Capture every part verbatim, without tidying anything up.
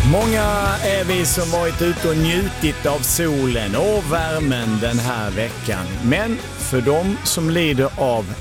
Många är vi som varit ute och njutit av solen och värmen den här veckan. Men för de som lider av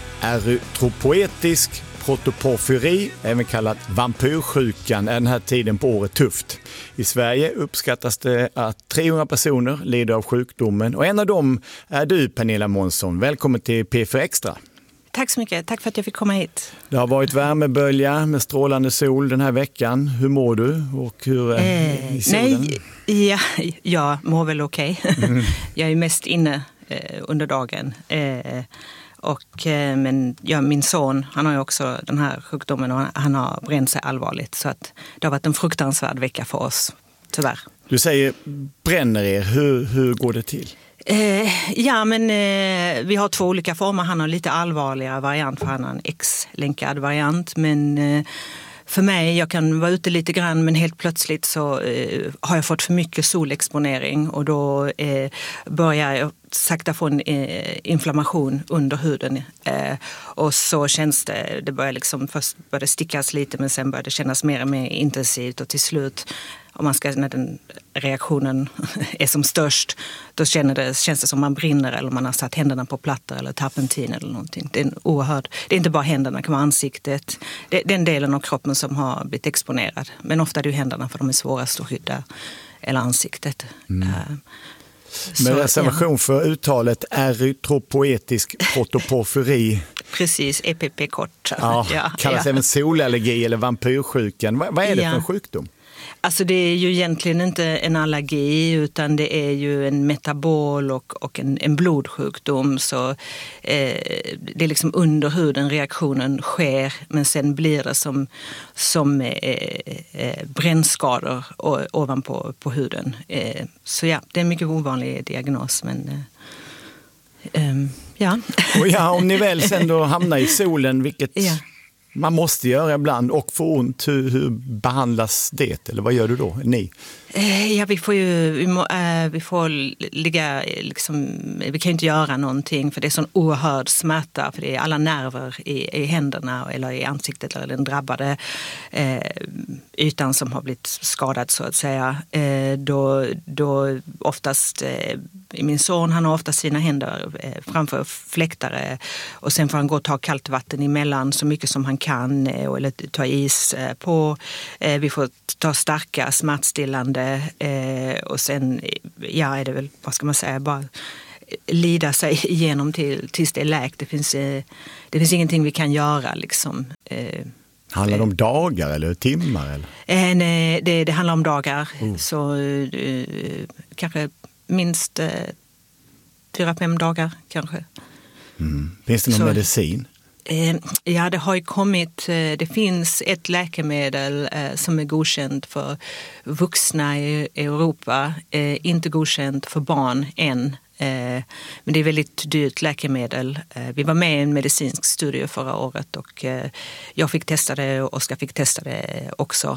erytropoetisk protoporfyri, även kallat vampyrsjukan, är den här tiden på året tufft. I Sverige uppskattas det att trehundra personer lider av sjukdomen och en av dem är du, Pernilla Månsson. Välkommen till P fyra Extra. Tack så mycket. Tack för att jag fick komma hit. Det har varit värmebölja med strålande sol den här veckan. Hur mår du och hur är eh, i solen? Nej, ja, jag mår väl okej. Okay. Mm. Jag är mest inne eh, under dagen. Eh, och, eh, men ja, min son, han har ju också den här sjukdomen och han, han har bränt sig allvarligt. Så att det har varit en fruktansvärd vecka för oss, tyvärr. Du säger bränner er. Hur, hur går det till? Eh, ja, men eh, vi har två olika former. Han har lite allvarligare variant för han har en X-länkad variant. Men eh, för mig, jag kan vara ute lite grann men helt plötsligt så eh, har jag fått för mycket solexponering. Och då eh, börjar jag sakta få en eh, inflammation under huden. Eh, och så känns det, det börjar liksom, först börjar det stickas lite men sen börjar det kännas mer och mer intensivt. Och till slut, om man ska, när den reaktionen är som störst, då känner det, känns det som man brinner eller man har satt händerna på plattor eller terpentin eller någonting. Det är en oerhörd, det är inte bara händerna, det kan vara ansiktet. Det är den delen av kroppen som har blivit exponerad. Men ofta är det ju händerna för de är svårast att skydda, eller ansiktet. Mm. Uh, Med reservation ja. för uttalet erytropoetisk protoporfyri. Precis, E P P-kort. Ja, ja, kallas ja. även solallergi eller vampyrsjukan. Vad, vad är det ja. för en sjukdom? Alltså det är ju egentligen inte en allergi utan det är ju en metabol och, och en, en blodsjukdom. Så eh, det är liksom under huden reaktionen sker men sen blir det som, som eh, eh, brännskador ovanpå på huden. Eh, så ja, det är en mycket ovanlig diagnos men eh, eh, ja. Och ja, om ni väl sen då hamnar i solen, vilket... Ja. Man måste göra ibland och få ont. Hur, hur behandlas det? Eller vad gör du då? Ni? Ja, vi får ju vi, må, äh, vi får ligga liksom, vi kan ju inte göra någonting för det är sån oerhörd smärta för det är alla nerver i, i händerna eller i ansiktet eller den drabbade eh, ytan som har blivit skadad så att säga. Eh, då, då oftast eh, min son, han har ofta sina händer eh, framför fläktare och sen får han gå och ta kallt vatten emellan så mycket som han kan eh, eller ta is eh, på. Eh, vi får ta starka smärtstillande Eh, och sen ja, är det väl, vad ska man säga, bara lida sig igenom till, tills det är läkt. Det finns, eh, det finns ingenting vi kan göra liksom. Eh, handlar det om dagar eller timmar? Eller? Eh, nej, det, det handlar om dagar. Mm. Så eh, kanske minst eh, fyra, fem dagar kanske. Mm. Finns det någon Så, medicin? Ja, det har ju kommit, det finns ett läkemedel som är godkänt för vuxna i Europa, inte godkänt för barn än. Men det är väldigt dyrt läkemedel. Vi var med i en medicinsk studie förra året och jag fick testa det och Oskar fick testa det också.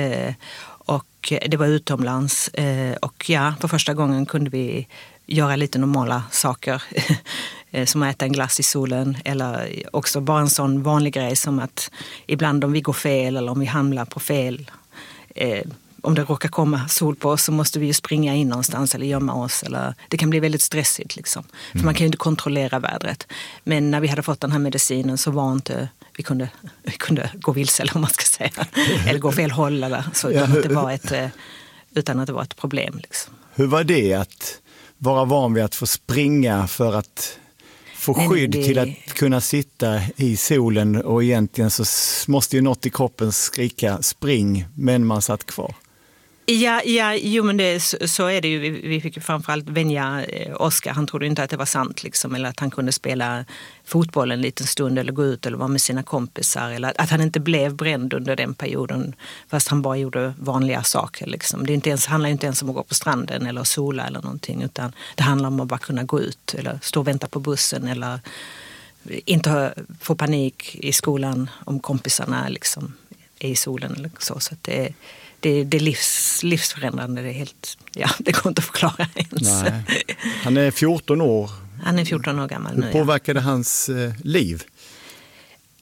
Och det var utomlands och ja, för första gången kunde vi göra lite normala saker som att äta en glass i solen eller också bara en sån vanlig grej som att ibland om vi går fel eller om vi hamnar på fel eh, om det råkar komma sol på oss så måste vi ju springa in någonstans eller gömma oss eller det kan bli väldigt stressigt liksom. För mm. man kan ju inte kontrollera vädret. Men när vi hade fått den här medicinen så var inte vi kunde, vi kunde gå vilse eller vad man ska säga eller gå fel håll eller så utan att det var ett, utan att det var ett problem liksom. Hur var det att vara van vid att få springa för att få skydd det... till att kunna sitta i solen och egentligen så måste ju något i kroppen skrika spring men man satt kvar? Ja, ja jo, men det, så, så är det ju. Vi, vi fick ju framförallt vänja eh, Oskar. Han trodde inte att det var sant liksom, eller att han kunde spela fotboll en liten stund eller gå ut eller vara med sina kompisar. Eller att, att han inte blev bränd under den perioden fast han bara gjorde vanliga saker. Liksom. Det är inte ens, handlar inte ens om att gå på stranden eller sola eller någonting utan det handlar om att bara kunna gå ut eller stå och vänta på bussen eller inte få panik i skolan om kompisarna liksom, är i solen eller så. Så att det är Det, det är livs, livsförändrande, det är helt, ja, det går inte att förklara ens. Nej. Han är fjorton år. Han är fjorton år gammal nu. Hur påverkade ja. hans eh, liv?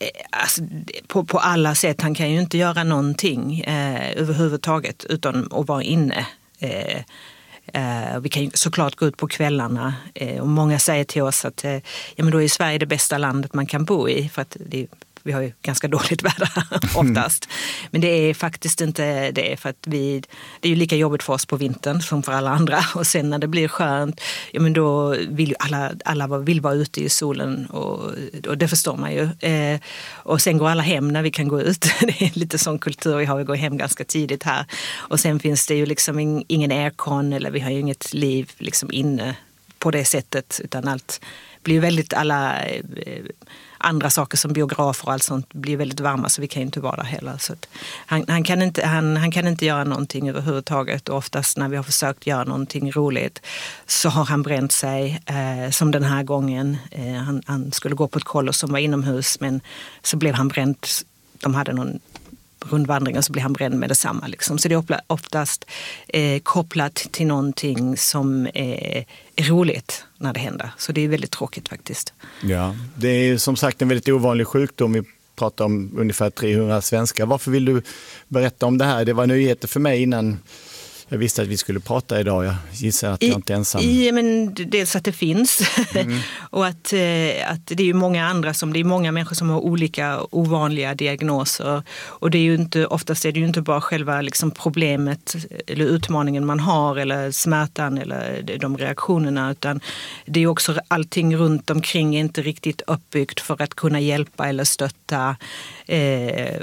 Alltså, på, på alla sätt. Han kan ju inte göra någonting eh, överhuvudtaget utan att vara inne. Eh, eh, vi kan ju såklart gå ut på kvällarna eh, och många säger till oss att eh, ja, men då är Sverige det bästa landet man kan bo i, för att det, vi har ju ganska dåligt väder oftast. Men det är faktiskt inte det, för att vi, det är ju lika jobbigt för oss på vintern som för alla andra. Och sen när det blir skönt, ja, men då vill ju alla, alla vill vara ute i solen och, och det förstår man ju. Eh, och sen går alla hem när vi kan gå ut. Det är lite sån kultur vi har, vi går hem ganska tidigt här. Och sen finns det ju liksom ingen aircon eller vi har ju inget liv liksom inne på det sättet, utan allt blir väldigt, alla eh, andra saker som biografer och allt sånt blir väldigt varma, så vi kan ju inte vara där heller. Så att han, han, kan inte, han, han kan inte göra någonting överhuvudtaget, och oftast när vi har försökt göra någonting roligt så har han bränt sig, eh, som den här gången. Eh, han, han skulle gå på ett kollo som var inomhus, men så blev han bränd. De hade någon rundvandring och så blir han bränd med detsamma. Liksom. Så det är oftast eh, kopplat till någonting som eh, är roligt när det händer. Så det är väldigt tråkigt faktiskt. Ja, det är som sagt en väldigt ovanlig sjukdom. Vi pratar om ungefär trehundra svenskar. Varför vill du berätta om det här? Det var nyheter för mig innan jag visste att vi skulle prata idag. Jag gissar att jag I, inte är ensam. I, men dels att det finns. Mm. Och att, att det är ju många andra som, det är många människor som har olika ovanliga diagnoser. Och det är ju inte, oftast är det ju inte bara själva liksom problemet eller utmaningen man har eller smärtan eller de reaktionerna, utan det är också allting runt omkring är inte riktigt uppbyggt för att kunna hjälpa eller stötta eh,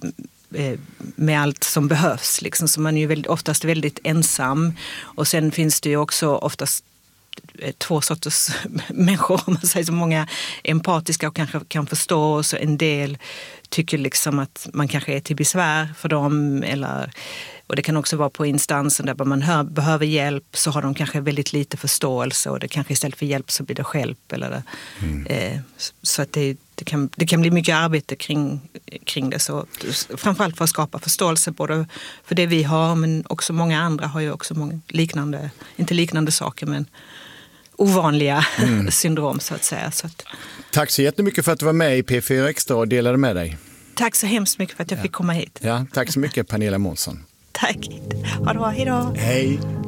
med allt som behövs. Liksom. Så man är ju väldigt, oftast väldigt ensam. Och sen finns det ju också oftast två sorters människor, om man säger så. Många empatiska och kanske kan förstå, och så en del tycker liksom att man kanske är till besvär för dem, eller, och det kan också vara på instansen där man hör, behöver hjälp, så har de kanske väldigt lite förståelse, och det kanske istället för hjälp så blir det hjälp. Eller, mm. eh, så att det, det, kan, det kan bli mycket arbete kring, kring det. Så, framförallt för att skapa förståelse både för det vi har, men också många andra har ju också många liknande, inte liknande saker, men ovanliga mm. syndrom så att säga. Så att, tack så jättemycket för att du var med i P fyra Extra och delade med dig. Tack så hemskt mycket för att jag ja. fick komma hit. Ja, tack så mycket Pernilla Månsson. Tack. Ha det bra. Hej då. Hej.